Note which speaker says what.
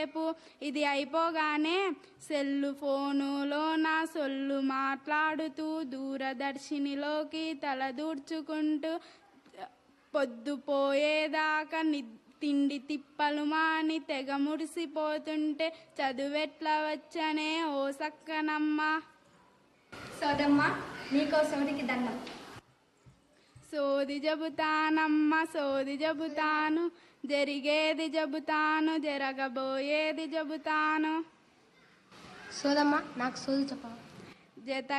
Speaker 1: రేపు ఇది అయిపోగానే సెల్లు ఫోనులో నా సొల్లు మాట్లాడుతూ దూరదర్శినిలోకి తలదూర్చుకుంటూ పొద్దుపోయేదాకా తిండి తిప్పలు మాని తెగ మురిసిపోతుంటే చదువెట్లా వచ్చనే ఓ సక్కనమ్మ.
Speaker 2: సోదమ్మ నీకో సోదికి దండం.
Speaker 1: సోది చెబుతానమ్మ సోది చెబుతాను, జరిగేది చెబుతాను, జరగబోయేది చెబుతాను.
Speaker 2: సోదమ్మ నాకు సోది చెప్పవా?
Speaker 1: జత